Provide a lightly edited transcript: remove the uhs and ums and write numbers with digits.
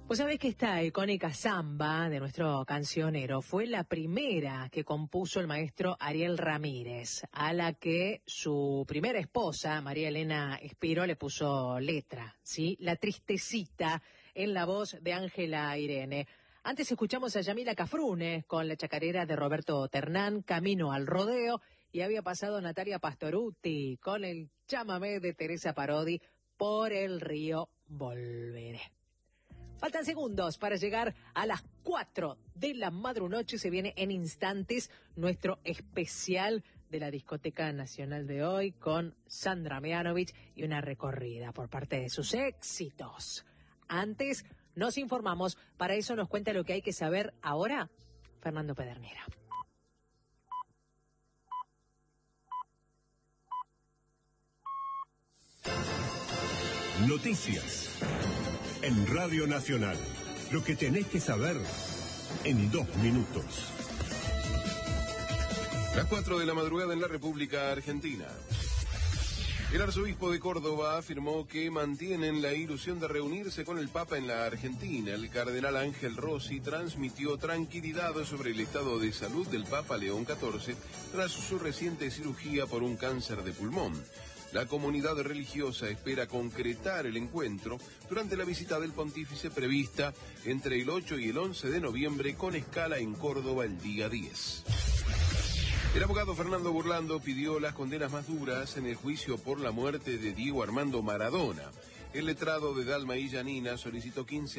Pues sabés que esta icónica samba de nuestro cancionero fue la primera que compuso el maestro Ariel Ramírez, a la que su primera esposa, María Elena Espiro, le puso letra, ¿sí? La Tristecita, en la voz de Ángela Irene. Antes escuchamos a Yamila Cafrune con la chacarera de Roberto Ternán, Camino al Rodeo, y había pasado Natalia Pastorutti con el Chámame de Teresa Parodi, Por el río volveré. Faltan segundos para llegar a las 4 de la madrunoche. Se viene en instantes nuestro especial de la Discoteca Nacional de hoy con Sandra Mianovich y una recorrida por parte de sus éxitos. Antes nos informamos, para eso nos cuenta lo que hay que saber ahora Fernando Pedernera. Noticias en Radio Nacional. Lo que tenés que saber en 2 minutos. Las 4 de la madrugada en la República Argentina. El arzobispo de Córdoba afirmó que mantienen la ilusión de reunirse con el Papa en la Argentina. El cardenal Ángel Rossi transmitió tranquilidad sobre el estado de salud del Papa León XIV tras su reciente cirugía por un cáncer de pulmón. La comunidad religiosa espera concretar el encuentro durante la visita del pontífice prevista entre el 8 y el 11 de noviembre con escala en Córdoba el día 10. El abogado Fernando Burlando pidió las condenas más duras en el juicio por la muerte de Diego Armando Maradona. El letrado de Dalma y Yanina solicitó 15